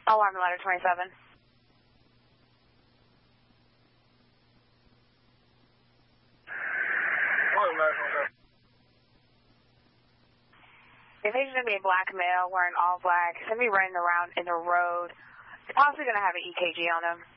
Alarm letter 27. If he's going to be a black male wearing all black, he's going to be running around in the road. He's possibly going to have an EKG on him.